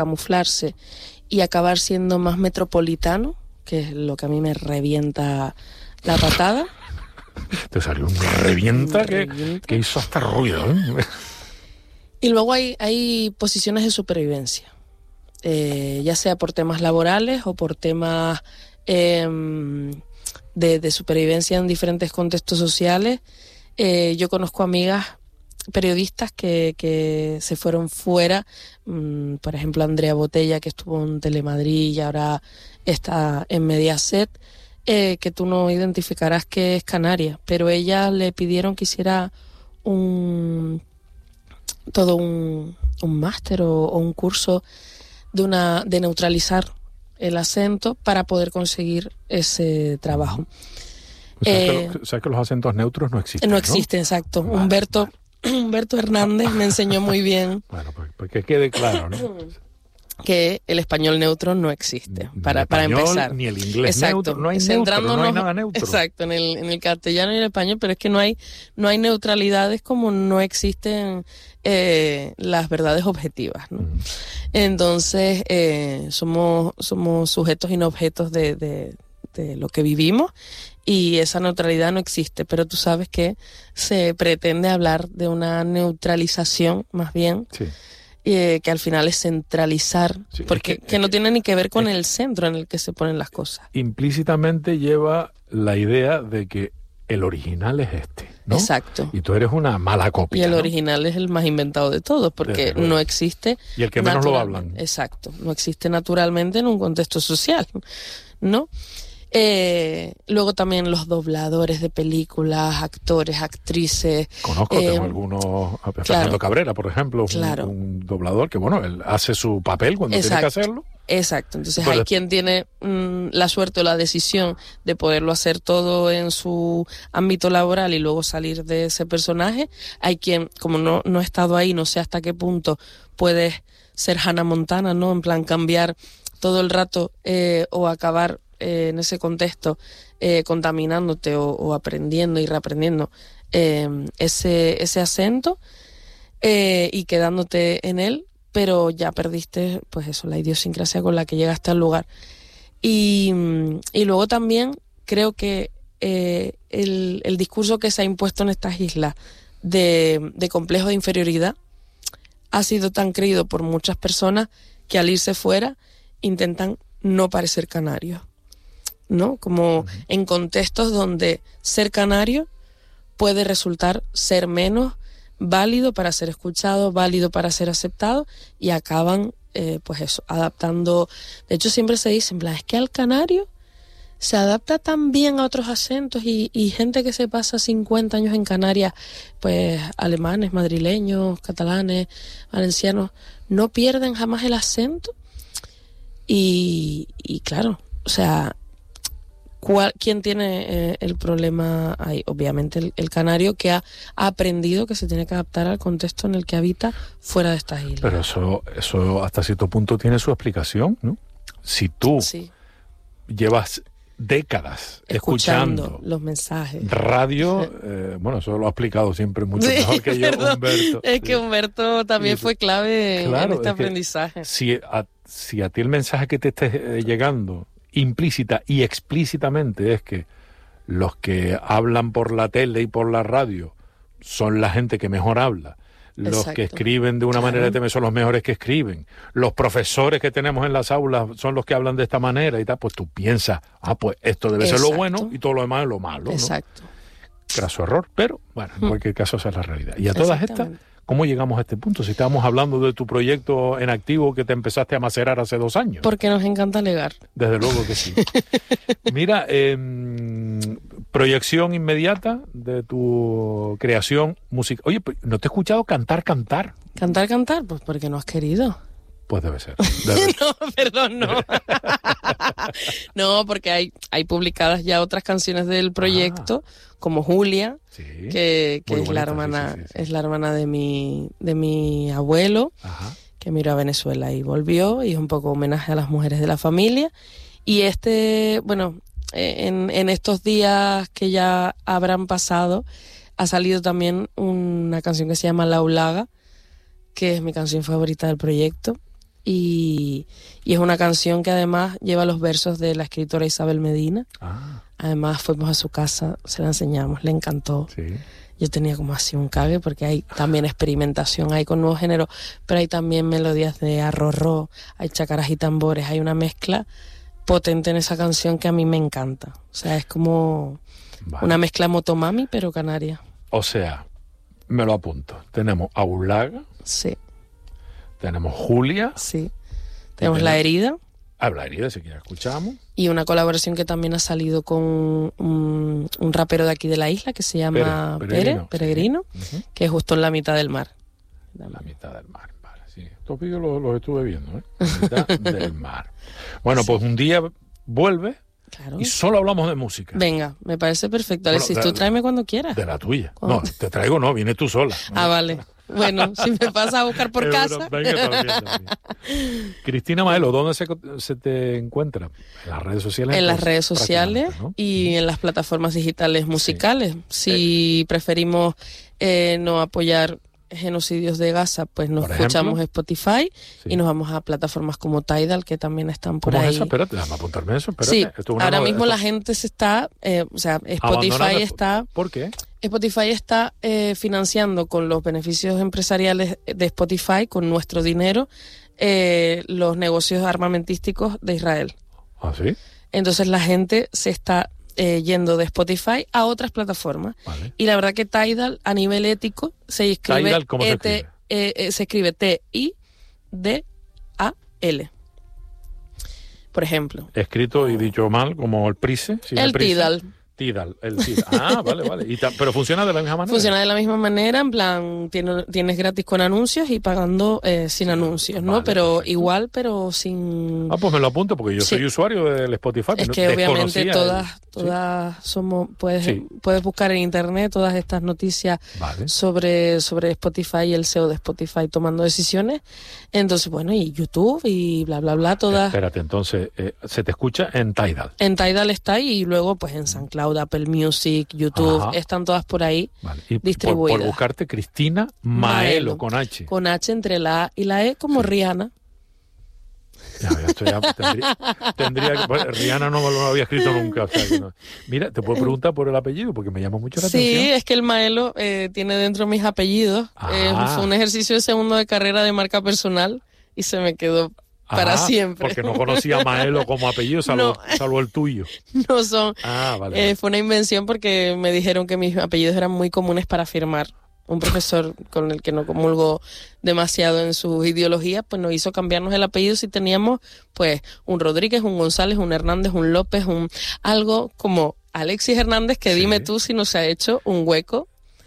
camuflarse y acabar siendo más metropolitano, que es lo que a mí me revienta la patada. Te salió un revienta que hizo hasta ruido, ¿eh? Y luego hay posiciones de supervivencia, ya sea por temas laborales o por temas de supervivencia en diferentes contextos sociales. Yo conozco amigas periodistas que se fueron fuera, por ejemplo Andrea Botella, que estuvo en Telemadrid y ahora está en Mediaset, que tú no identificarás que es canaria, pero ella le pidieron que hiciera un máster o un curso de neutralizar el acento para poder conseguir ese trabajo. O sea que los acentos neutros no existen, ¿no? No existen, exacto. Vale, Humberto Hernández me enseñó muy bien. Bueno, pues que quede claro, ¿no? Que el español neutro no existe, para empezar. Ni el inglés exacto, neutro, no hay neutro, no hay nada neutro. Exacto, en el castellano y en el español, pero es que no hay neutralidades como no existen las verdades objetivas, ¿no? Entonces, somos sujetos y no objetos de lo que vivimos, y esa neutralidad no existe, pero tú sabes que se pretende hablar de una neutralización, más bien, sí. Que al final es centralizar, sí, porque que no tiene ni que ver con el centro en el que se ponen las cosas. Implícitamente lleva la idea de que el original es este, ¿no? Exacto. Y tú eres una mala copia, y el ¿no? original es el más inventado de todos, porque no existe. Y el que menos lo hablan. Exacto, no existe naturalmente en un contexto social, ¿no? Luego también los dobladores de películas, actores, actrices. Conozco, tengo algunos, Fernando Cabrera, por ejemplo, un doblador que, bueno, él hace su papel cuando tiene que hacerlo. Exacto, entonces hay quien tiene la suerte o la decisión de poderlo hacer todo en su ámbito laboral y luego salir de ese personaje. Hay quien, como no he estado ahí, no sé hasta qué punto puedes ser Hannah Montana, ¿no? En plan cambiar todo el rato o acabar en ese contexto contaminándote o aprendiendo y reaprendiendo ese acento y quedándote en él, pero ya perdiste, pues eso, la idiosincrasia con la que llegaste al lugar. Y luego también creo que el discurso que se ha impuesto en estas islas de complejo de inferioridad ha sido tan creído por muchas personas que al irse fuera intentan no parecer canarios, ¿no? Como en contextos donde ser canario puede resultar ser menos válido para ser escuchado, válido para ser aceptado, y acaban, pues eso, adaptando. De hecho, siempre se dice, en plan, es que al canario se adapta tan bien a otros acentos y gente que se pasa 50 años en Canarias, pues alemanes, madrileños, catalanes, valencianos, no pierden jamás el acento. Y claro, o sea, ¿quién tiene el problema ahí? Obviamente el canario, que ha aprendido que se tiene que adaptar al contexto en el que habita fuera de estas islas. Pero eso hasta cierto punto tiene su explicación, ¿no? Si tú llevas décadas escuchando los mensajes, radio, bueno, eso lo ha explicado siempre mucho mejor que yo, Humberto. Es que Humberto también fue clave en este aprendizaje. Si a ti el mensaje que te esté llegando implícita y explícitamente es que los que hablan por la tele y por la radio son la gente que mejor habla, los que escriben de una manera determinada son los mejores que escriben, los profesores que tenemos en las aulas son los que hablan de esta manera y tal, pues tú piensas, pues esto debe ser lo bueno y todo lo demás es lo malo, ¿no? Exacto. Craso error, pero bueno, en cualquier caso esa es la realidad. Y a todas estas, ¿cómo llegamos a este punto? Si estábamos hablando de tu proyecto en activo que te empezaste a macerar hace 2 años. Porque nos encanta alegar. Desde luego que sí. Mira, proyección inmediata de tu creación musical. Oye, ¿no te he escuchado cantar? ¿Cantar? Pues porque no has querido. Pues debe ser. No, perdón, no. No, porque hay publicadas ya otras canciones del proyecto, como Julia, que es la hermana, es la hermana de mi abuelo, que emigró a Venezuela y volvió, y es un poco homenaje a las mujeres de la familia. Y bueno, en estos días que ya habrán pasado, ha salido también una canción que se llama La Ulaga, que es mi canción favorita del proyecto. y es una canción que además lleva los versos de la escritora Isabel Medina. Además fuimos a su casa, se la enseñamos, le encantó. Sí. Yo tenía como así un cague porque hay también experimentación, hay con nuevos géneros, pero hay también melodías de arrorró, hay chacaras y tambores, hay una mezcla potente en esa canción que a mí me encanta. O sea, es como una mezcla motomami, pero canaria. O sea, me lo apunto. Tenemos Aulaga. Sí. Tenemos Julia. Sí. Tenemos La Herida. La Herida, si quieres escuchamos. Y una colaboración que también ha salido con un rapero de aquí de la isla que se llama Peregrino, sí. Que es justo en la mitad del mar. La mitad del mar, vale, sí. Estos vídeos los estuve viendo, ¿eh? La mitad del mar. Bueno, sí. Pues un día vuelve. Claro. Y solo hablamos de música. Venga, me parece perfecto. Alexis, tú tráeme cuando quieras. De la tuya. No, te traigo no, vienes tú sola. Ah, vale. Bueno, si me pasas a buscar por casa. Venga, también. Cristina Maelo, ¿dónde se te encuentra? En las redes sociales. En las redes sociales, ¿no? Y en las plataformas digitales musicales. Sí. Si preferimos no apoyar genocidios de Gaza, pues nos escuchamos Spotify, sí. Y nos vamos a plataformas como Tidal, que también están por ahí. ¿Cómo es eso? Espérate, déjame apuntarme eso. Espérate. Sí, ahora mismo la gente se está, o sea, Spotify está... ¿Por qué? Spotify está financiando con los beneficios empresariales de Spotify, con nuestro dinero, los negocios armamentísticos de Israel. ¿Ah, sí? Entonces la gente se está yendo de Spotify a otras plataformas. Vale. Y la verdad que Tidal, a nivel ético, se escribe... ¿Tidal cómo se escribe? Se escribe T-I-D-A-L. Por ejemplo. Escrito y dicho mal, como el Prise. El Tidal. El Tidal. Ah, vale. Pero funciona de la misma manera. Funciona de la misma manera, en plan, tienes gratis con anuncios y pagando sin anuncios, ¿no? Vale, pero perfecto. Igual, pero sin... Ah, pues me lo apunto porque yo soy usuario del Spotify. Es que obviamente todas somos... Puedes buscar en internet todas estas noticias sobre Spotify y el SEO de Spotify tomando decisiones. Entonces, bueno, y YouTube y bla, bla, bla, todas... Espérate, entonces, se te escucha en Tidal. En Tidal está y luego pues en SoundCloud, Apple Music, YouTube, están todas por ahí distribuidas. Por buscarte Cristina Maelo con H. Con H entre la A y la E, como Rihanna. Tendría que... Bueno, Rihanna no lo había escrito nunca. O sea, que no. Mira, te puedo preguntar por el apellido porque me llama mucho la atención. Sí, es que el Maelo tiene dentro mis apellidos. Fue un ejercicio de segundo de carrera de marca personal y se me quedó para siempre. Porque no conocía a Maelo como apellido, salvo el tuyo. No son. Vale. Fue una invención porque me dijeron que mis apellidos eran muy comunes para firmar. Un profesor con el que no comulgo demasiado en su ideología, pues nos hizo cambiarnos el apellido si teníamos pues un Rodríguez, un González, un Hernández, un López, algo como Alexis Hernández, que dime tú si nos ha hecho un hueco.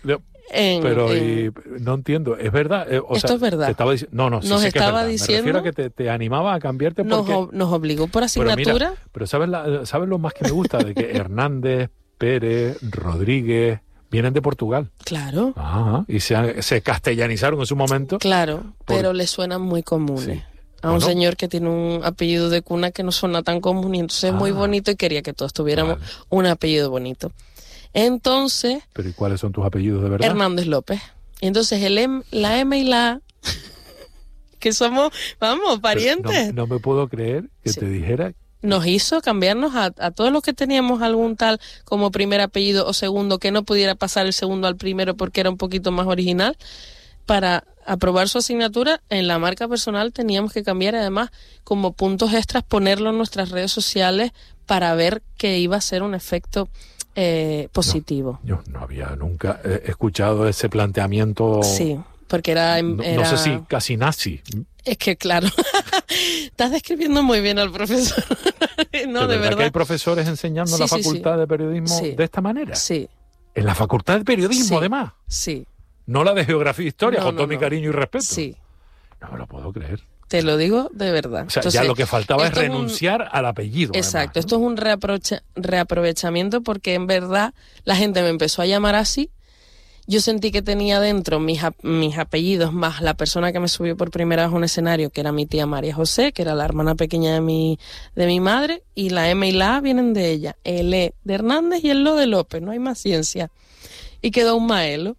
No entiendo, ¿es verdad? Esto es verdad. Te estaba diciendo, nos sé estaba que diciendo... Me refiero a que te animaba a cambiarte porque... Nos obligó por asignatura. Pero ¿sabes lo más que me gusta? De que Hernández, Pérez, Rodríguez... Vienen de Portugal. Claro. Y se castellanizaron en su momento. Claro, pero le suenan muy comunes. Sí. A un señor que tiene un apellido de cuna que no suena tan común y entonces es muy bonito y quería que todos tuviéramos un apellido bonito. Entonces... ¿Pero y cuáles son tus apellidos de verdad? Hernández López. Y entonces la M y la A, que somos, parientes. No me puedo creer que te dijera... Nos hizo cambiarnos a todos los que teníamos algún tal como primer apellido o segundo, que no pudiera pasar el segundo al primero porque era un poquito más original. Para aprobar su asignatura, en la marca personal teníamos que cambiar, además, como puntos extras, ponerlo en nuestras redes sociales para ver que iba a ser un efecto positivo. Yo no había nunca escuchado ese planteamiento. Sí, porque era... No sé si casi nazi. Es que, claro, estás describiendo muy bien al profesor. No, de verdad. ¿Que hay profesores enseñando en la facultad de periodismo de esta manera? Sí. ¿En la facultad de periodismo, además? Sí. No la de geografía e historia, con todo mi cariño y respeto. Sí. No me lo puedo creer. Te lo digo de verdad. O sea, entonces, ya lo que faltaba es renunciar al apellido. Exacto, además, ¿no? Esto es un reaprovechamiento porque en verdad la gente me empezó a llamar así. Yo sentí que tenía dentro mis apellidos más la persona que me subió por primera vez a un escenario, que era mi tía María José, que era la hermana pequeña de mi madre, y la M y la A vienen de ella. El E de Hernández y el Lo de López, no hay más ciencia. Y quedó un Maelo.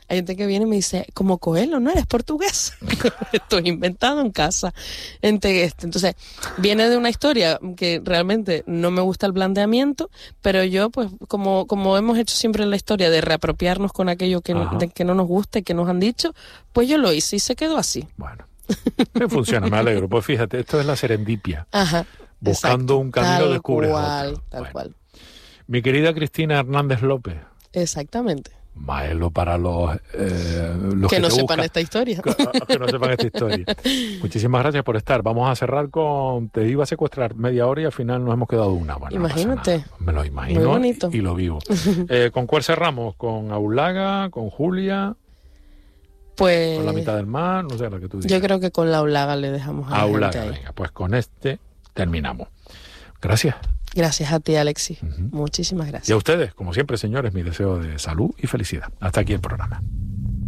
Hay gente que viene y me dice, como Coelho, ¿no? Eres portugués. Estoy inventado en casa. Entonces, viene de una historia que realmente no me gusta el planteamiento, pero yo, pues, como hemos hecho siempre en la historia, de reapropiarnos con aquello que no nos gusta y que nos han dicho, pues yo lo hice y se quedó así. Bueno, funciona, me alegro. Pues fíjate, esto es la serendipia. Ajá. Buscando un camino descubres otro. Tal cual. Mi querida Cristina Hernández López. Exactamente. Maelo para los que no sepan esta historia. Que no sepan esta historia. Muchísimas gracias por estar. Vamos a cerrar con... Te iba a secuestrar media hora y al final nos hemos quedado una. Bueno, imagínate. No me lo imagino. Muy bonito. Y lo vivo. ¿Con cuál cerramos? ¿Con Aulaga? ¿Con Julia? Pues... ¿Con La mitad del mar? No sé, la que tú digas. Yo creo que con la Aulaga le dejamos a la Aulaga, gente ahí. venga, pues con este terminamos. Gracias. Gracias a ti, Alexis. Muchísimas gracias. Y a ustedes, como siempre, señores, mi deseo de salud y felicidad. Hasta aquí el programa.